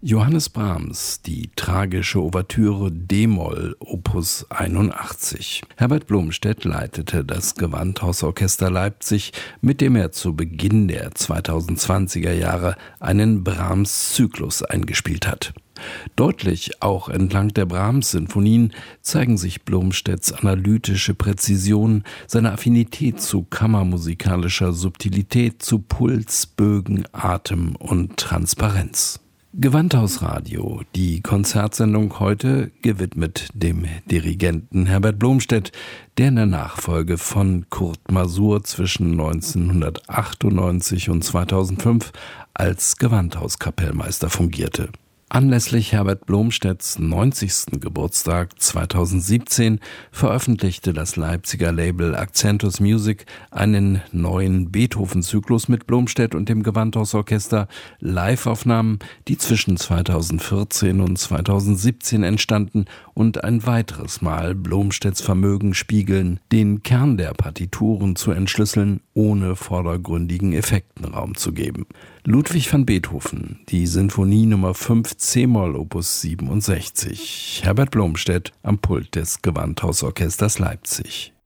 Johannes Brahms, die tragische Ouvertüre d-Moll, Opus 81. Herbert Blomstedt leitete das Gewandhausorchester Leipzig, mit dem er zu Beginn der 2020er Jahre einen Brahms-Zyklus eingespielt hat. Deutlich auch entlang der Brahms-Sinfonien zeigen sich Blomstedts analytische Präzision, seine Affinität zu kammermusikalischer Subtilität, zu Puls, Bögen, Atem und Transparenz. Gewandhausradio, die Konzertsendung heute gewidmet dem Dirigenten Herbert Blomstedt, der in der Nachfolge von Kurt Masur zwischen 1998 und 2005 als Gewandhauskapellmeister fungierte. Anlässlich Herbert Blomstedts 90. Geburtstag 2017 veröffentlichte das Leipziger Label Accentus Music einen neuen Beethoven-Zyklus mit Blomstedt und dem Gewandhausorchester, Live-Aufnahmen, die zwischen 2014 und 2017 entstanden und ein weiteres Mal Blomstedts Vermögen spiegeln, den Kern der Partituren zu entschlüsseln, ohne vordergründigen Effekten Raum zu geben. Ludwig van Beethoven, die Sinfonie Nummer 5 c-Moll Opus 67. Herbert Blomstedt am Pult des Gewandhausorchesters Leipzig.